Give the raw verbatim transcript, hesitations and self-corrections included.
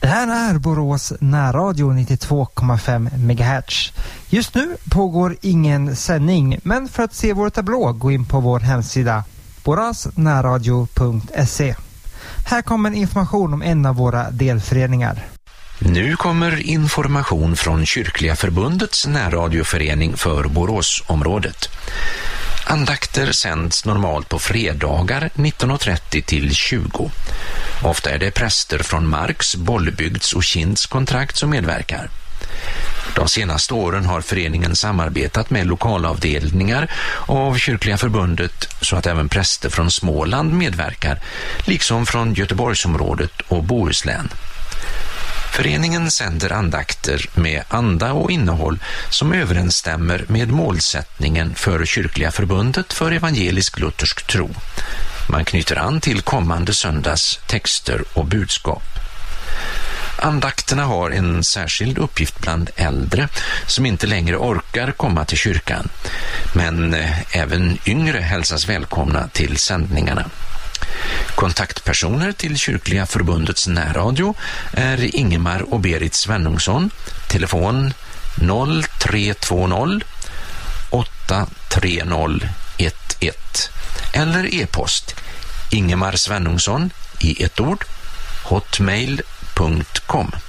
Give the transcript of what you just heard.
Det här är Borås närradio nittiotvå komma fem megahertz. Just nu pågår ingen sändning, men för att se vår tablå gå in på vår hemsida borasnärradio punkt se. Här kommer information om en av våra delföreningar. Nu kommer information från Kyrkliga förbundets närradioförening för Boråsområdet. Andakter sänds normalt på fredagar nitton trettio till tjugo. Ofta är det präster från Marks, Bollebygds och Kinds kontrakt som medverkar. De senaste åren har föreningen samarbetat med lokalavdelningar av Kyrkliga förbundet så att även präster från Småland medverkar, liksom från Göteborgsområdet och Bohuslän. Föreningen sänder andakter med anda och innehåll som överensstämmer med målsättningen för Kyrkliga förbundet för evangelisk-luthersk tro. Man knyter an till kommande söndags texter och budskap. Andakterna har en särskild uppgift bland äldre som inte längre orkar komma till kyrkan. Men även yngre hälsas välkomna till sändningarna. Kontaktpersoner till Kyrkliga förbundets närradio är Ingemar och Berit Svennungsson, telefon noll tre två noll åtta tre noll ett ett eller e-post Ingemar Svennungsson i ett ord hotmail punkt com.